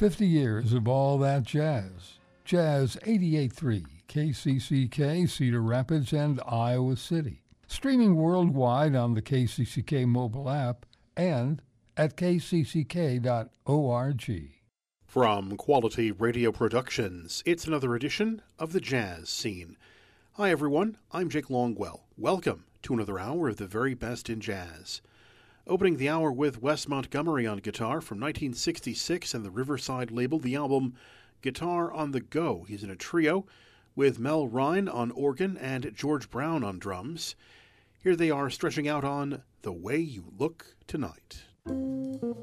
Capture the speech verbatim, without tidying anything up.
fifty years of all that jazz. Jazz eighty-eight point three, K C C K, Cedar Rapids, and Iowa City. Streaming worldwide on the K C C K mobile app and at k c c k dot org. From Quality Radio Productions, it's another edition of the Jazz Scene. Hi everyone, I'm Jake Longwell. Welcome to another hour of the very best in jazz. Opening the hour with Wes Montgomery on guitar from nineteen sixty-six and the Riverside label, the album Guitar on the Go. He's in a trio with Mel Rhine on organ and George Brown on drums. Here they are stretching out on The Way You Look Tonight.